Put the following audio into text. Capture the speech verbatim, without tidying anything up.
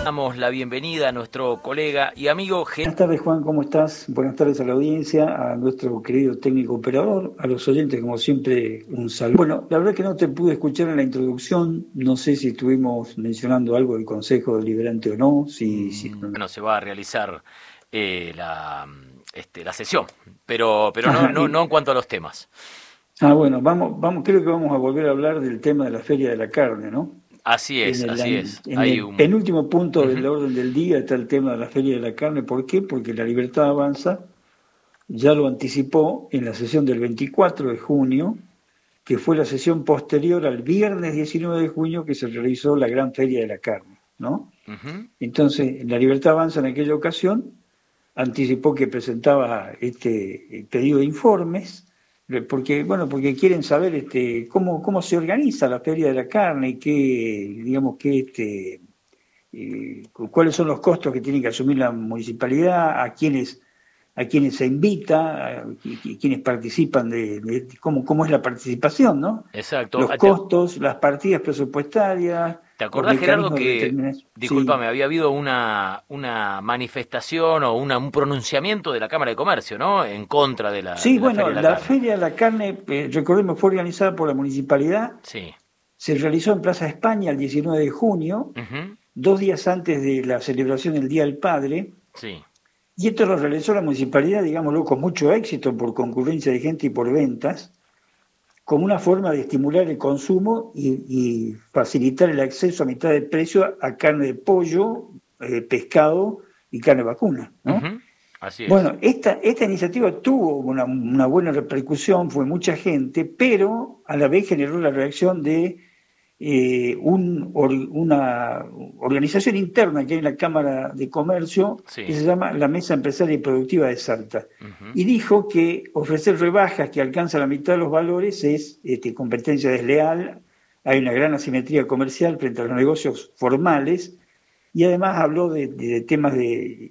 Damos la bienvenida a nuestro colega y amigo Gen... Buenas tardes, Juan, ¿cómo estás? Buenas tardes a la audiencia, a nuestro querido técnico operador, a los oyentes, como siempre, un saludo. Bueno, la verdad es que no te pude escuchar en la introducción, no sé si estuvimos mencionando algo del Consejo Deliberante o no. Si, Mm, si... Bueno, se va a realizar eh, la, este, la sesión, pero, pero no, Ajá, no, y... no en cuanto a los temas. Ah, bueno, vamos, vamos, creo que vamos a volver a hablar del tema de la Feria de la Carne, ¿no? Así En es, el, así es. en Hay el un... penúltimo punto del Ujú. orden del día está el tema de la Feria de la Carne. ¿Por qué? Porque La Libertad Avanza ya lo anticipó en la sesión del veinticuatro de junio, que fue la sesión posterior al viernes diecinueve de junio que se realizó la Gran Feria de la Carne, ¿no? Ujú. Entonces, La Libertad Avanza en aquella ocasión anticipó que presentaba este pedido de informes, porque, bueno, porque quieren saber este, cómo, cómo se organiza la Feria de la Carne y qué, digamos, qué, este, eh, cuáles son los costos que tiene que asumir la municipalidad, a quienes a quienes se invita, a quienes participan de, de cómo, cómo es la participación, ¿no? Exacto. Los Ah, ¿Te, costos, las partidas presupuestarias, te los acordás, Gerardo, mecanismos de que, determinación. Sí, discúlpame, había habido una, una manifestación o una, un pronunciamiento de la Cámara de Comercio, ¿no? En contra de la, sí, de la bueno, Feria de la la Carne. Feria de la Carne, eh, recordemos, fue organizada por la municipalidad, Sí. se realizó en Plaza España el diecinueve de junio, Ujú. dos días antes de la celebración del Día del Padre, Sí. y esto lo realizó la municipalidad, digámoslo, con mucho éxito por concurrencia de gente y por ventas, como una forma de estimular el consumo y, y facilitar el acceso a mitad de precio a carne de pollo, eh, pescado y carne vacuna, ¿no? Ujú. Así es. Bueno, esta, esta iniciativa tuvo una, una buena repercusión, fue mucha gente, pero a la vez generó la reacción de eh, un, or, una organización interna que hay en la Cámara de Comercio que Sí. se llama la Mesa Empresaria y Productiva de Salta. Ujú. Y dijo que ofrecer rebajas que alcanzan la mitad de los valores es este, competencia desleal, hay una gran asimetría comercial frente a los negocios formales, y además habló de, de temas de